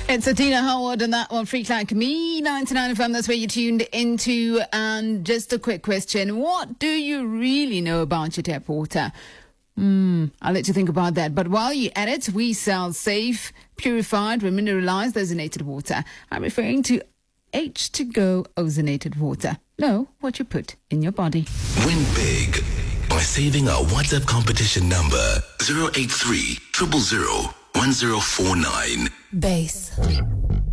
It's Adina Howard and that one, Freak Like Me, 99 FM, that's where you tuned into. And just a quick question, what do you really know about your tap water? I'll let you think about that. But while you're at it, we sell safe, purified, remineralized, ozonated water. I'm referring to H2Go ozonated water. Know what you put in your body. Win big by saving our WhatsApp competition number 083 000 1049. Base.